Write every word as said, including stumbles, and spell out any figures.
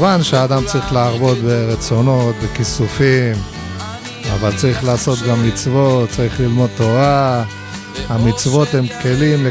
כמובן שהאדם צריך להרבות ברצונות, בכיסופים, אבל צריך לעשות גם מצוות, צריך ללמוד תורה. המצוות הם כלים